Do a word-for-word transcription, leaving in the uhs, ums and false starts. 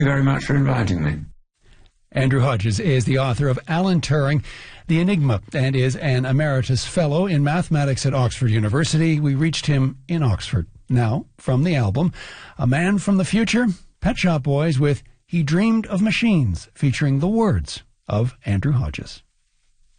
you very much for inviting me. Andrew Hodges is the author of Alan Turing, The Enigma, and is an emeritus fellow in mathematics at Oxford University. We reached him in Oxford. Now, from the album, A Man from the Future, Pet Shop Boys with He Dreamed of Machines, featuring the words of Andrew Hodges.